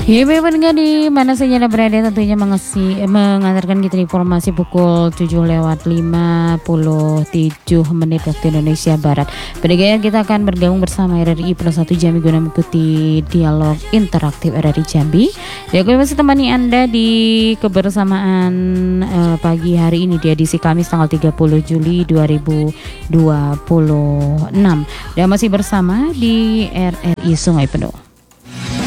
Ya, pendengar di mana saja Anda berada tentunya mengantarkan kita informasi pukul 7:57 waktu Indonesia Barat. Pendengar, kita akan bergabung bersama RRI Pro 1 Jambi guna mengikuti dialog interaktif RRI Jambi. Ya, kami masih temani Anda di kebersamaan pagi hari ini di edisi Kamis tanggal 30 Juli 2026. Dan masih bersama di RRI Sungai Penuh.